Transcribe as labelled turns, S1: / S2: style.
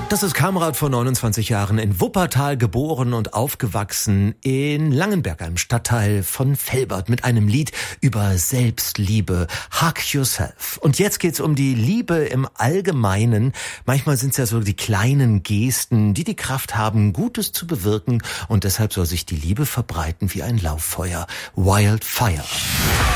S1: Das ist Kamrat vor 29 Jahren in Wuppertal geboren und aufgewachsen in Langenberg, einem Stadtteil von Velbert, mit einem Lied über Selbstliebe, Hug Yourself. Und jetzt geht's um die Liebe im Allgemeinen. Manchmal sind es ja so die kleinen Gesten, die die Kraft haben, Gutes zu bewirken, und deshalb soll sich die Liebe verbreiten wie ein Lauffeuer. Wildfire.